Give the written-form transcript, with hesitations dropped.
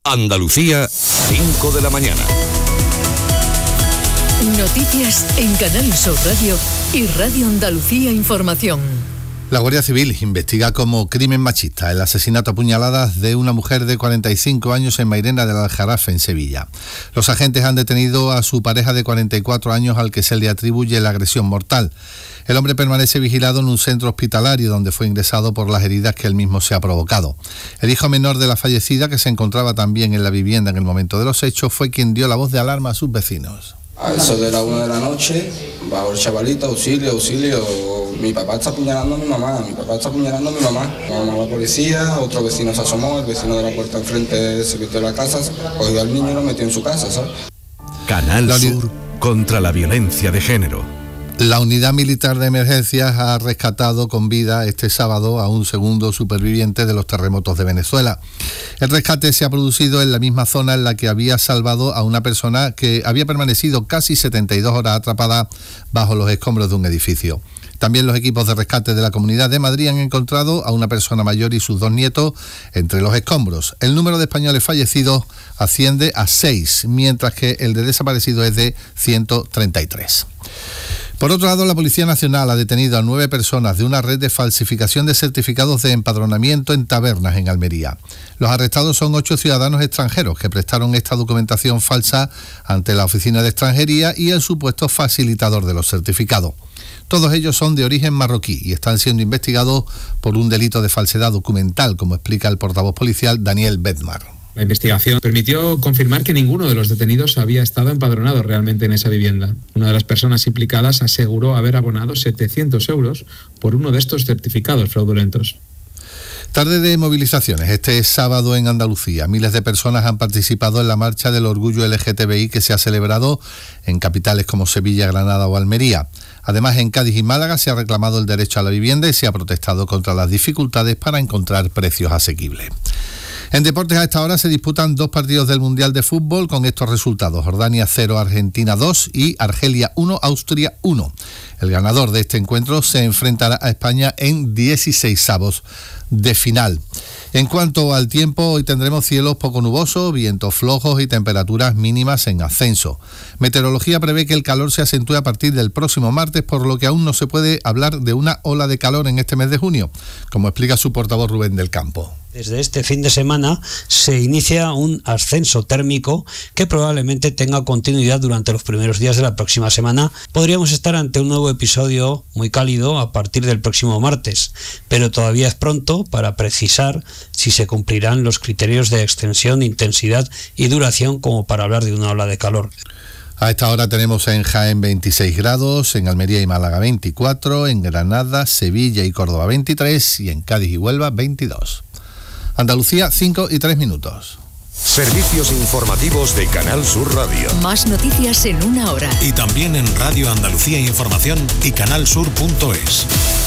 Andalucía, 5 de la mañana. Noticias en Canal Sur Radio y Radio Andalucía Información. La Guardia Civil investiga como crimen machista el asesinato a puñaladas de una mujer de 45 años en Mairena del Aljarafe, en Sevilla. Los agentes han detenido a su pareja de 44 años al que se le atribuye la agresión mortal. El hombre permanece vigilado en un centro hospitalario donde fue ingresado por las heridas que él mismo se ha provocado. El hijo menor de la fallecida, que se encontraba también en la vivienda en el momento de los hechos, fue quien dio la voz de alarma a sus vecinos. A eso de la 1 de la noche, bajo el chavalito, auxilio, mi papá está apuñalando a mi mamá, Llamamos a la policía, otro vecino se asomó, el vecino de la puerta enfrente se metió en la casa, cogió al niño y lo metió en su casa, ¿sabes? Canal Sur contra la violencia de género. La unidad militar de emergencias ha rescatado con vida este sábado a un segundo superviviente de los terremotos de Venezuela. El rescate se ha producido en la misma zona en la que había salvado a una persona que había permanecido casi 72 horas atrapada bajo los escombros de un edificio. También los equipos de rescate de la Comunidad de Madrid han encontrado a una persona mayor y sus 2 nietos entre los escombros. El número de españoles fallecidos asciende a 6, mientras que el de desaparecidos es de 133. Por otro lado, la Policía Nacional ha detenido a 9 personas de una red de falsificación de certificados de empadronamiento en tabernas en Almería. Los arrestados son 8 ciudadanos extranjeros que prestaron esta documentación falsa ante la Oficina de Extranjería y el supuesto facilitador de los certificados. Todos ellos son de origen marroquí y están siendo investigados por un delito de falsedad documental, como explica el portavoz policial Daniel Bedmar. La investigación permitió confirmar que ninguno de los detenidos había estado empadronado realmente en esa vivienda. Una de las personas implicadas aseguró haber abonado 700 euros por uno de estos certificados fraudulentos. Tarde de movilizaciones este sábado en Andalucía. Miles de personas han participado en la marcha del orgullo LGTBI que se ha celebrado en capitales como Sevilla, Granada o Almería. Además, en Cádiz y Málaga se ha reclamado el derecho a la vivienda y se ha protestado contra las dificultades para encontrar precios asequibles. En deportes, a esta hora se disputan 2 partidos del Mundial de Fútbol con estos resultados: Jordania 0, Argentina 2 y Argelia 1, Austria 1. El ganador de este encuentro se enfrentará a España en 16avos de final. En cuanto al tiempo, hoy tendremos cielos poco nubosos, vientos flojos y temperaturas mínimas en ascenso. Meteorología prevé que el calor se acentúe a partir del próximo martes, por lo que aún no se puede hablar de una ola de calor en este mes de junio, como explica su portavoz Rubén del Campo. Desde este fin de semana se inicia un ascenso térmico que probablemente tenga continuidad durante los primeros días de la próxima semana. Podríamos estar ante un nuevo episodio muy cálido a partir del próximo martes, pero todavía es pronto para precisar si se cumplirán los criterios de extensión, intensidad y duración como para hablar de una ola de calor. A esta hora tenemos en Jaén 26 grados, en Almería y Málaga 24, en Granada, Sevilla y Córdoba 23 y en Cádiz y Huelva 22. Andalucía, 5:03. Servicios informativos de Canal Sur Radio. Más noticias en 1 hora. Y también en Radio Andalucía Información y canalsur.es.